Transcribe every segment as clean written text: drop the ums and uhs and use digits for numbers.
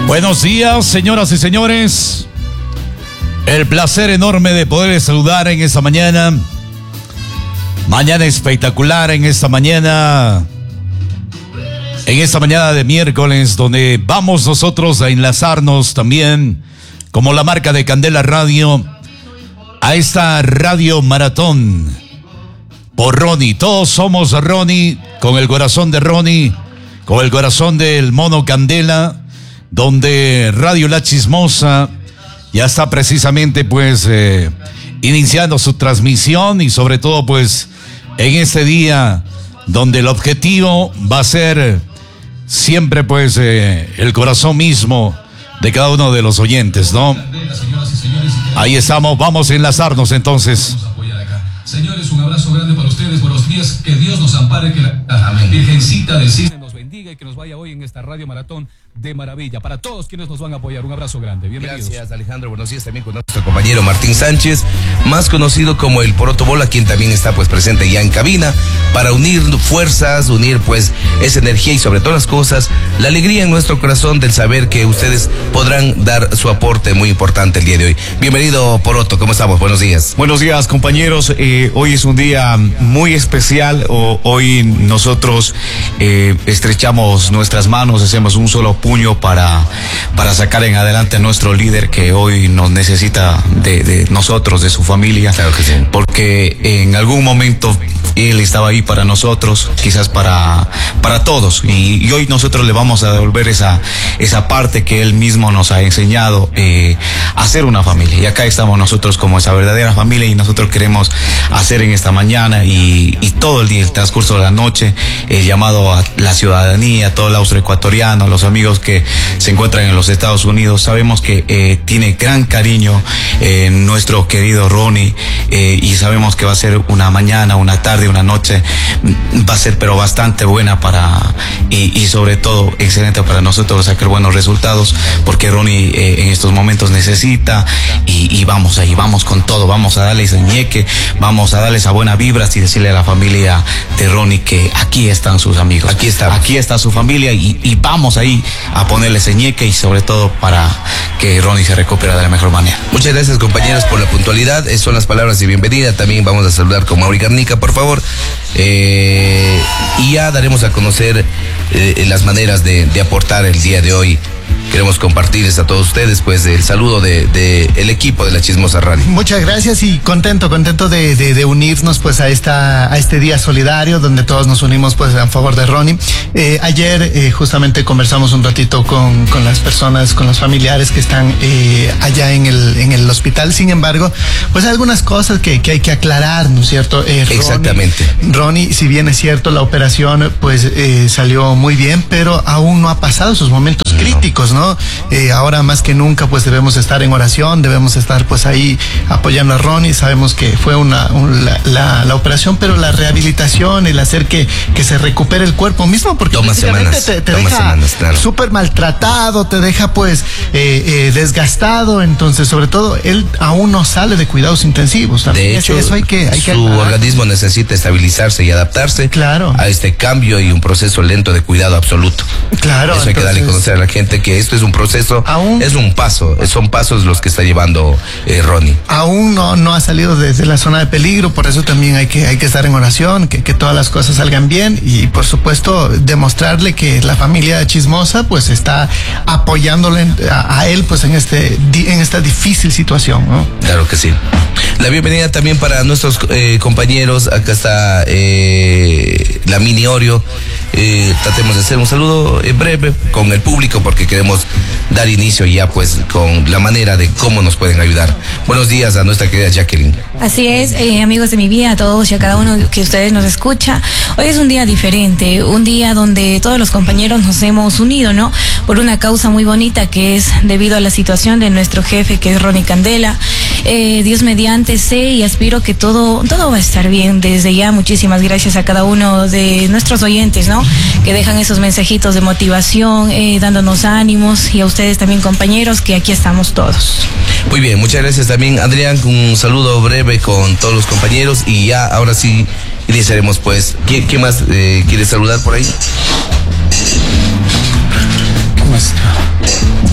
Buenos días, señoras y señores. El placer enorme de poder saludar en esta mañana. Mañana espectacular en esta mañana. En esta mañana de miércoles, donde vamos nosotros a enlazarnos también, como la marca de Candela Radio, a esta radio maratón por Ronnie. Todos somos Ronnie, con el corazón de Ronnie, con el corazón del mono Candela, donde Radio La Chismosa ya está precisamente pues iniciando su transmisión, y sobre todo pues en este día donde el objetivo va a ser siempre pues el corazón mismo de cada uno de los oyentes, ¿no? Ahí estamos, vamos a enlazarnos entonces. Señores, un abrazo grande para ustedes, buenos días, que Dios nos ampare, que la Virgencita del Cisne nos bendiga y que nos vaya hoy en esta radio maratón de maravilla. Para todos quienes nos van a apoyar, un abrazo grande, bienvenidos. Gracias, Alejandro, buenos días también con nuestro compañero Martín Sánchez, más conocido como el Poroto Bola, quien también está pues presente ya en cabina para unir fuerzas, unir pues esa energía y sobre todas las cosas, la alegría en nuestro corazón del saber que ustedes podrán dar su aporte muy importante el día de hoy. Bienvenido, Poroto, ¿cómo estamos? Buenos días. Buenos días, compañeros. Hoy es un día muy especial. Hoy nosotros estrechamos nuestras manos, hacemos un solo puño para sacar en adelante a nuestro líder que hoy nos necesita de nosotros, de su familia. Claro que sí. Porque en algún momento él estaba ahí para nosotros, quizás para todos. Y hoy nosotros le vamos a devolver esa parte que él mismo nos ha enseñado a ser una familia. Y acá estamos nosotros como esa verdadera familia, y nosotros queremos hacer en esta mañana y todo el día, el transcurso de la noche, el llamado a la ciudadanía, a todo el austroecuatoriano, los amigos que se encuentran en los Estados Unidos. Sabemos que tiene gran cariño nuestro querido Ronnie, y sabemos que va a ser una mañana, una tarde, una noche, va a ser pero bastante buena y sobre todo excelente para nosotros sacar buenos resultados, porque Ronnie en estos momentos necesita, y vamos ahí, vamos con todo, vamos a darle ese ñeque, vamos a darle esa buena vibra y decirle a la familia de Ronnie que aquí están sus amigos, aquí está su familia, y vamos ahí a ponerle ese ñeque, y sobre todo para que Ronnie se recupere de la mejor manera. Muchas gracias, compañeros, por la puntualidad. Son las palabras de bienvenida. También vamos a saludar con Mauri Garnica, por favor, y ya daremos a conocer las maneras de aportar el día de hoy. Queremos compartirles a todos ustedes pues el saludo de el equipo de La Chismosa Radio. Muchas gracias, y contento de unirnos pues a este día solidario donde todos nos unimos pues a favor de Ronnie. Ayer justamente conversamos un ratito con las personas, con los familiares que están allá en el hospital. Sin embargo, pues hay algunas cosas que hay que aclarar, ¿no es cierto? Exactamente. Ronnie, si bien es cierto, la operación pues salió muy bien, pero aún no ha pasado esos momentos críticos, ¿no? Ahora más que nunca pues debemos estar en oración, debemos estar pues ahí apoyando a Ronnie. Sabemos que fue la operación, pero la rehabilitación, el hacer que se recupere el cuerpo mismo, porque toma semanas, te deja claro, súper maltratado, te deja pues desgastado. Entonces, sobre todo, él aún no sale de cuidados intensivos. De hecho, eso hay que su organismo necesita estabilizarse y adaptarse, claro, a este cambio y un proceso lento de cuidado absoluto. Claro. Eso hay que darle a conocer a la gente que esto es un proceso, es un paso, son pasos los que está llevando Ronnie. Aún no ha salido desde la zona de peligro, por eso también hay que estar en oración, que todas las cosas salgan bien, y por supuesto demostrarle que la familia Chismosa pues está apoyándole a él pues en esta difícil situación, ¿no? Claro que sí. La bienvenida también para nuestros compañeros. Acá está la Mini Oreo. Tratemos de hacer un saludo breve con el público, porque queremos dar inicio ya pues con la manera de cómo nos pueden ayudar. Buenos días a nuestra querida Jacqueline. Así es, amigos de mi vida, a todos y a cada uno que ustedes nos escucha. Hoy es un día diferente, un día donde todos los compañeros nos hemos unido, ¿no? Por una causa muy bonita, que es debido a la situación de nuestro jefe, que es Ronnie Candela. Dios mediante, sé y aspiro que todo va a estar bien. Desde ya, muchísimas gracias a cada uno de nuestros oyentes, ¿no? Que dejan esos mensajitos de motivación, dándonos ánimos, y a ustedes también, compañeros, que aquí estamos todos. Muy bien, muchas gracias también, Adrián. Un saludo breve con todos los compañeros, y ya ahora sí iniciaremos pues. ¿Qué más quiere saludar por ahí? ¿Cómo está?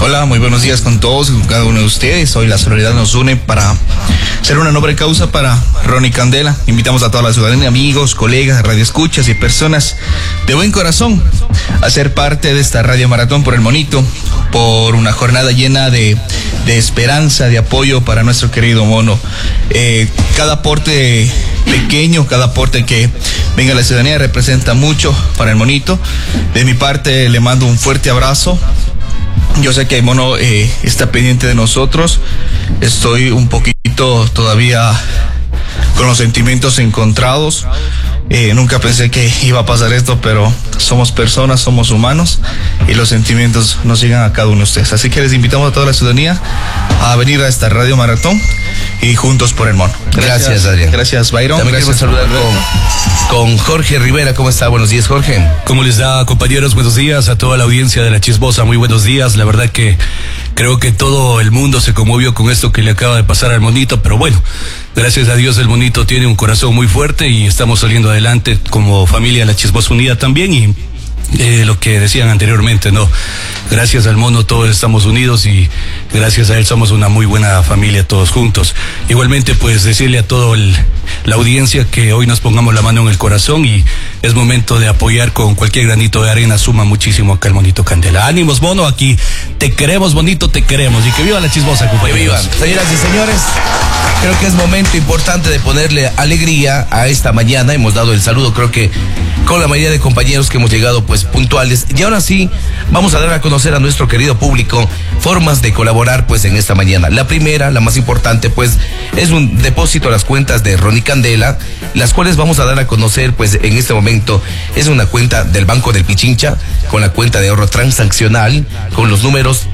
Hola, muy buenos días con todos, con cada uno de ustedes. Hoy la solidaridad nos une para hacer una noble causa para Ronnie Candela. Invitamos a toda la ciudadanía, amigos, colegas, radioescuchas y personas de buen corazón a ser parte de esta Radio Maratón por el Monito, por una jornada llena de esperanza, de apoyo para nuestro querido mono. Cada aporte pequeño, cada aporte que venga a la ciudadanía representa mucho para el monito. De mi parte le mando un fuerte abrazo. Yo sé que el mono está pendiente de nosotros. Estoy un poquito todavía con los sentimientos encontrados. Nunca pensé que iba a pasar esto, pero somos personas, somos humanos y los sentimientos nos llegan a cada uno de ustedes. Así que les invitamos a toda la ciudadanía a venir a esta Radio Maratón y juntos por el mono. Gracias, Adrián. Gracias, Byron. También queremos saludar con Jorge Rivera. ¿Cómo está? Buenos días, Jorge. ¿Cómo les da, compañeros? Buenos días a toda la audiencia de La Chismosa. Muy buenos días. La verdad que creo que todo el mundo se conmovió con esto que le acaba de pasar al monito, pero bueno, gracias a Dios el monito tiene un corazón muy fuerte y estamos saliendo adelante como familia La Chismosa Unida también. Y lo que decían anteriormente, ¿no? Gracias al mono todos estamos unidos y gracias a él somos una muy buena familia todos juntos. Igualmente, pues decirle a toda la audiencia que hoy nos pongamos la mano en el corazón y es momento de apoyar con cualquier granito de arena, suma muchísimo acá el monito Candela. Ánimos, mono, aquí te queremos, bonito, te queremos y que viva La Chismosa, compañeros. Que vivan. Señoras y señores, creo que es momento importante de ponerle alegría a esta mañana. Hemos dado el saludo, creo que con la mayoría de compañeros que hemos llegado pues puntuales, y ahora sí vamos a dar a conocer a nuestro querido público formas de colaborar pues en esta mañana. La primera, la más importante, pues es un depósito a las cuentas de Ronnie Candela, las cuales vamos a dar a conocer pues en este momento. Es una cuenta del Banco del Pichincha con la cuenta de ahorro transaccional con los números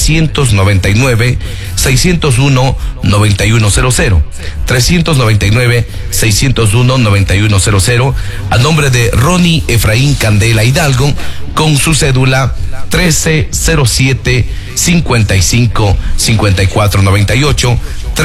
399-601-9100, 399-601-9100, a nombre de Ronnie Efraín Candela Hidalgo, con su cédula 1307-55-5498,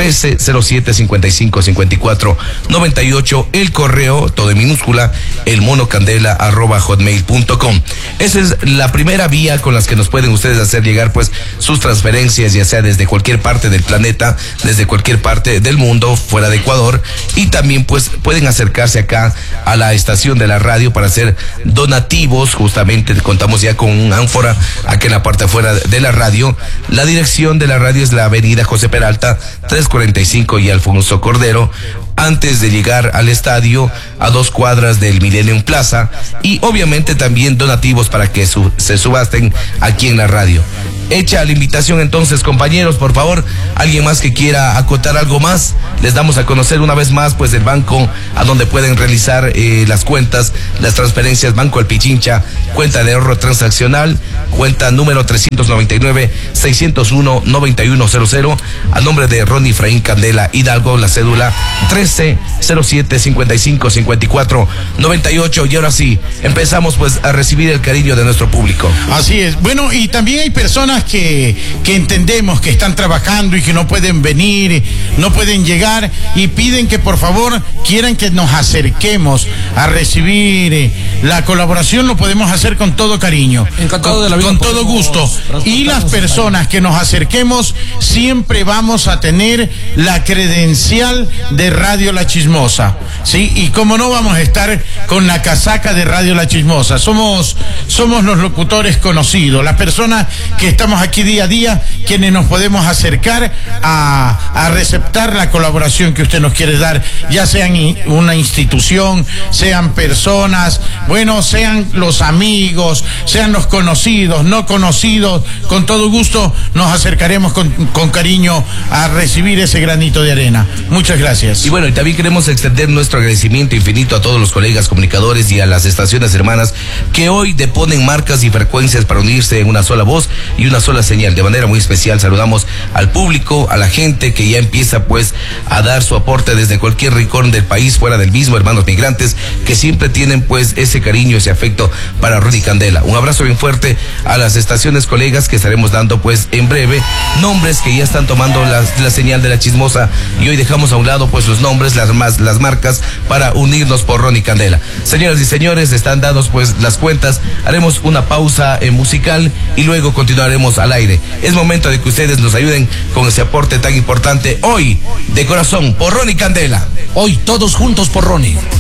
1307-55-5498, el correo, todo en minúscula, elmonocandela@hotmail.com. Esa es la primera vía con las que nos pueden ustedes hacer llegar pues sus transferencias, ya sea desde cualquier parte del planeta, desde cualquier parte del mundo, fuera de Ecuador, y también pues pueden acercarse acá a la estación de la radio para hacer donativos. Justamente contamos ya con un ánfora aquí en la parte afuera de la radio. La dirección de la radio es la avenida José Peralta 345 y Alfonso Cordero, antes de llegar al estadio, a 2 cuadras del Millennium Plaza, y obviamente también donativos para que se subasten aquí en la radio. Hecha la invitación entonces, compañeros, por favor, alguien más que quiera acotar algo más, les damos a conocer una vez más pues el banco a donde pueden realizar las cuentas, las transferencias. Banco El Pichincha, cuenta de ahorro transaccional, cuenta número 399-601-9100, a nombre de Ronnie Efraín Candela Hidalgo, la cédula 1307-55-5498. Y ahora sí, empezamos pues a recibir el cariño de nuestro público. Así es. Bueno, y también hay personas que entendemos que están trabajando y que no pueden venir, no pueden llegar, y piden que por favor quieran que nos acerquemos a recibir la colaboración. Lo podemos hacer con todo cariño, Encantado de la vida, con todo gusto. Y las personas que nos acerquemos siempre vamos a tener la credencial de Radio La Chismosa, ¿sí? Y como no, vamos a estar con la casaca de Radio La Chismosa. Somos los locutores conocidos, las personas que estamos aquí día a día, quienes nos podemos acercar a receptar la colaboración que usted nos quiere dar, ya sean una institución, sean personas, bueno, sean los amigos, sean los conocidos, no conocidos. Con todo gusto nos acercaremos con cariño a recibir ese granito de arena. Muchas gracias. Y bueno, y también queremos extender nuestro agradecimiento infinito a todos los colegas comunicadores y a las estaciones hermanas que hoy deponen marcas y frecuencias para unirse en una sola voz y una sola señal. De manera muy especial saludamos al público, a la gente que ya empieza pues a dar su aporte desde cualquier rincón del país, fuera del mismo, hermanos migrantes que siempre tienen pues ese cariño, ese afecto para Ronnie Candela. Un abrazo bien fuerte a las estaciones colegas que estaremos dando pues en breve nombres que ya están tomando la señal de La Chismosa, y hoy dejamos a un lado pues los nombres, las marcas para unirnos por Ronnie Candela. Señoras y señores, están dados pues las cuentas, haremos una pausa musical y luego continuaremos al aire. Es momento de que ustedes nos ayuden con ese aporte tan importante hoy, de corazón, por Ronnie Candela. Hoy todos juntos por Ronnie.